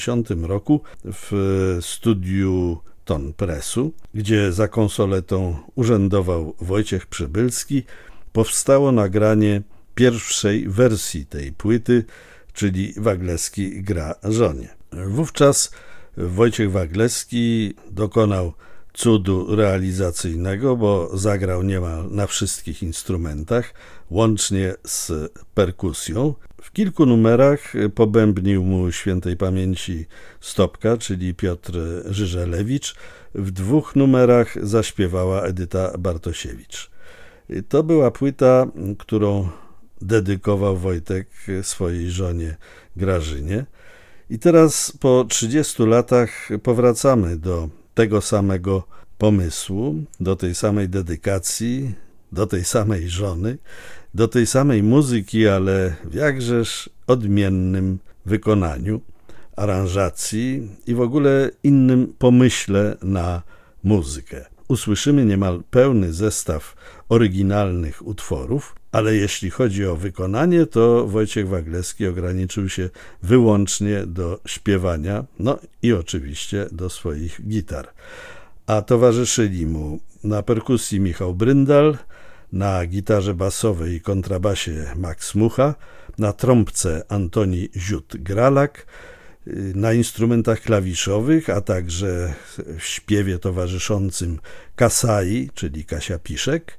1990 roku w studiu Ton Pressu, gdzie za konsoletą urzędował Wojciech Przybylski, powstało nagranie pierwszej wersji tej płyty, czyli Waglewski gra żonie. Wówczas Wojciech Waglewski dokonał cudu realizacyjnego, bo zagrał niemal na wszystkich instrumentach, łącznie z perkusją. W kilku numerach pobębnił mu świętej pamięci Stopka, czyli Piotr Żyżelewicz. W 2 numerach zaśpiewała Edyta Bartosiewicz. To była płyta, którą dedykował Wojtek swojej żonie Grażynie. I teraz po 30 latach powracamy do tego samego pomysłu, do tej samej dedykacji, do tej samej żony, do tej samej muzyki, ale w jakżeż odmiennym wykonaniu, aranżacji i w ogóle innym pomyśle na muzykę. Usłyszymy niemal pełny zestaw oryginalnych utworów, ale jeśli chodzi o wykonanie, to Wojciech Waglewski ograniczył się wyłącznie do śpiewania, no i oczywiście do swoich gitar. A towarzyszyli mu na perkusji Michał Bryndal, na gitarze basowej i kontrabasie Max Mucha, na trąbce Antoni Ziut-Gralak, na instrumentach klawiszowych, a także w śpiewie towarzyszącym Kasai, czyli Kasia Piszek.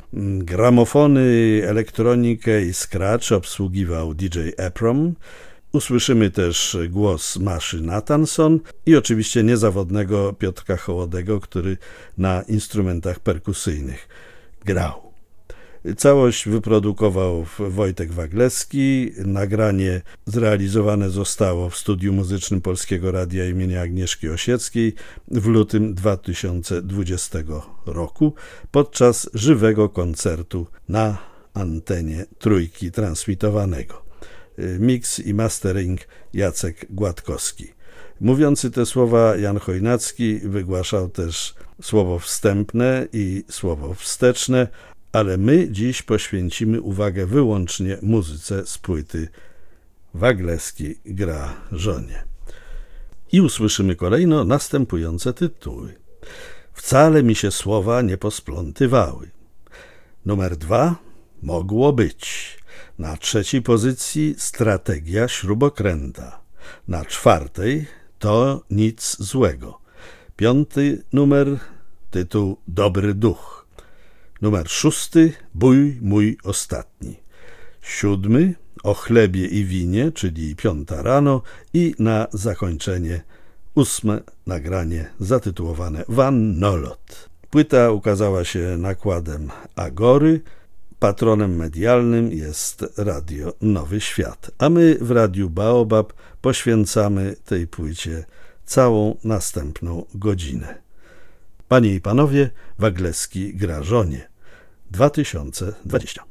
Gramofony, elektronikę i scratch obsługiwał DJ Eprom. Usłyszymy też głos Maszy Nathanson i oczywiście niezawodnego Piotrka Hołodego, który na instrumentach perkusyjnych grał. Całość wyprodukował Wojtek Waglewski. Nagranie zrealizowane zostało w Studiu Muzycznym Polskiego Radia imienia Agnieszki Osieckiej w lutym 2020 roku podczas żywego koncertu na antenie Trójki transmitowanego. Mix i mastering Jacek Gładkowski. Mówiący te słowa Jan Chojnacki wygłaszał też słowo wstępne i słowo wsteczne, ale my dziś poświęcimy uwagę wyłącznie muzyce z płyty Waglewski gra żonie. I usłyszymy kolejno następujące tytuły. Wcale mi się słowa nie posplątywały. Numer 2. Mogło być. Na 3. pozycji Strategia śrubokręta. Na 4. To nic złego. 5. numer tytuł Dobry duch. Numer 6. Bój mój ostatni. 7. O chlebie i winie, czyli 5 rano i na zakończenie 8. nagranie zatytułowane Wannolot. Płyta ukazała się nakładem Agory. Patronem medialnym jest Radio Nowy Świat, a my w Radiu Baobab poświęcamy tej płycie całą następną godzinę. Panie i panowie, Waglewski gra żonie 2020.